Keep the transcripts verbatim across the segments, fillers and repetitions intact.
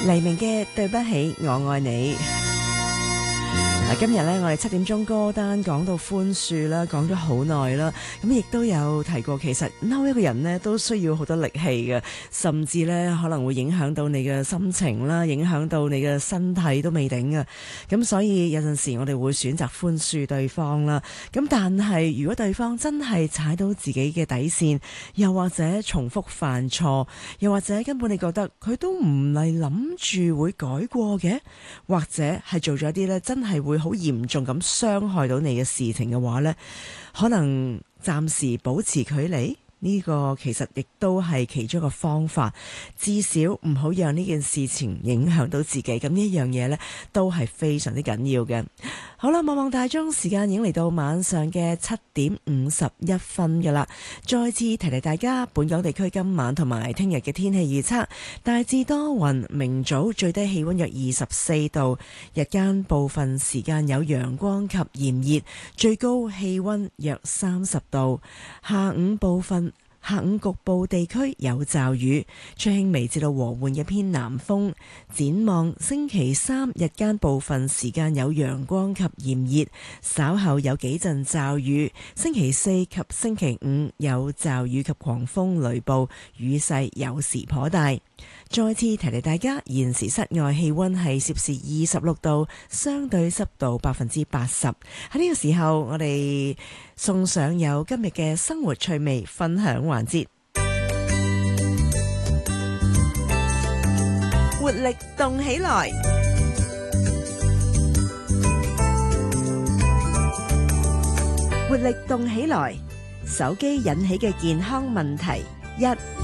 黎明嘅對不起，我愛你。今日咧，我哋七點鐘歌單講到寬恕啦，講咗好耐啦，咁亦都有提過，其實嬲一個人呢都需要好多力氣嘅，甚至呢可能會影響到你嘅心情啦，影響到你嘅身體都未定啊。咁所以有陣時我哋會選擇寬恕對方啦。咁但係如果對方真係踩到自己嘅底線，又或者重複犯錯，又或者根本你覺得佢都唔係諗住會改過嘅，或者係做咗啲呢真係會好嚴重咁傷害到你嘅事情嘅話呢，可能暫時保持距離，呢個其實亦都係其中一個方法，至少唔好讓呢件事情影響到自己。咁呢一樣嘢呢，都係非常之緊要嘅。好啦，望望大鐘，時間已經嚟到晚上嘅七點五十一分㗎啦。再次提提大家，本港地區今晚同埋聽日嘅天氣預測，大致多雲，明早最低氣溫約二十四度，日間部分時間有陽光及炎熱，最高氣溫約三十度。下午部分下午局部地區有驟雨，吹輕微至到和緩嘅偏南風。展望星期三日間部分時間有陽光及炎熱，稍後有幾陣驟雨。星期四及星期五有驟雨及狂風雷暴，雨勢有時頗大。再次提提大家，現時室外氣溫係攝氏二十六度，相對濕度百分之八十。喺呢個時候，我哋送上有今日嘅生活趣味分享環節，活力動起來，活力動起來，手機引起嘅健康問題一。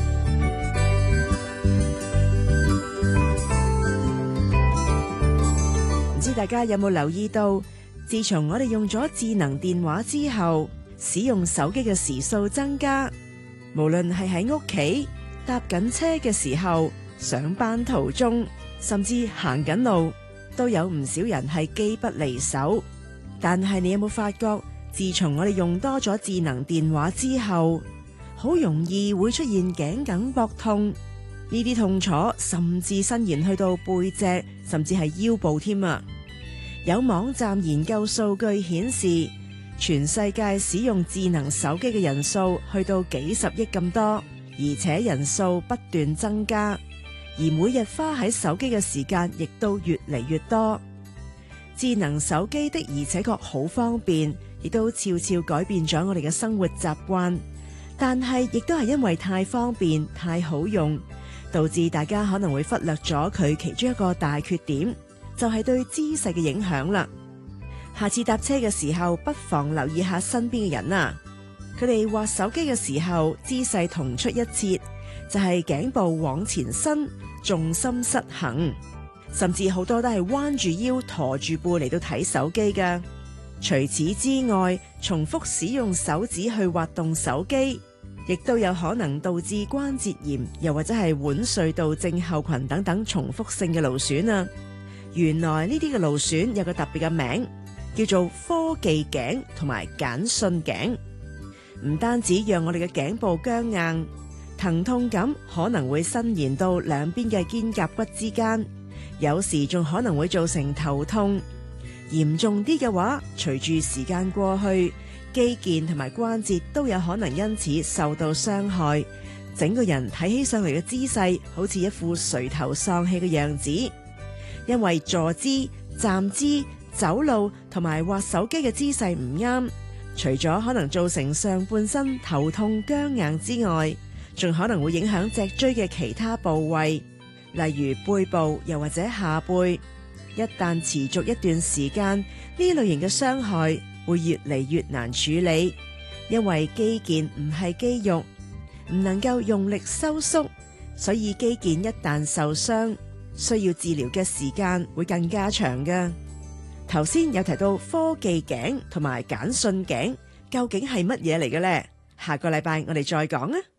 唔知大家有冇留意到，自從我哋用咗智能電話之後，使用手機嘅時數增加，無論係喺屋企、搭緊車嘅時候、上班途中，甚至行緊路，都有唔少人係機不離手。但係你有冇發覺，自從我哋用多咗智能電話之後，好容易會出現頸梗膊痛，呢啲痛楚甚至伸延去到背脊，甚至係腰部添啊！有網站研究數據顯示，全世界使用智能手機嘅人數去到幾十億咁多，而且人數不斷增加，而每日花喺手機嘅時間亦都越嚟越多。智能手機的而且確好方便，亦都悄悄改變咗我哋嘅生活習慣，但係亦都係因為太方便、太好用，導致大家可能會忽略咗佢其中一個大缺點，就係對姿勢嘅影響啦。下次搭車嘅時候，不妨留意下身邊嘅人啊，佢哋滑手機嘅時候，姿勢同出一轍，就係頸部往前伸，重心失衡，甚至好多都係彎住腰駝住背嚟到睇手機㗎。除此之外，重複使用手指去滑動手機，亦都有可能導致關節炎，又或者係腕隧道症候群等等重複性嘅勞損啊。原來呢啲嘅勞損有個特別嘅名，叫做科技頸同埋簡訊頸。唔單止讓我哋嘅頸部僵硬，疼痛感可能會伸延到兩邊嘅肩胛骨之間，有時仲可能會造成頭痛。嚴重啲嘅話，隨住時間過去，肌腱同埋關節都有可能因此受到傷害，整個人睇起上嚟嘅姿勢好似一副垂頭喪氣嘅樣子。因為坐姿、站姿、走路同埋滑手機嘅姿勢唔啱，除咗可能造成上半身頭痛僵硬之外，仲可能會影響脊椎嘅其他部位，例如背部又或者下背。一旦持續一段時間，呢類型嘅傷害會越嚟越難處理，因為肌腱唔係肌肉，唔能夠用力收縮，所以肌腱一旦受傷，需要治療嘅時間會更加長㗎。頭先有提到科技頸同埋簡訊頸，究竟係乜嘢嚟嘅呢？下個禮拜我哋再講啊！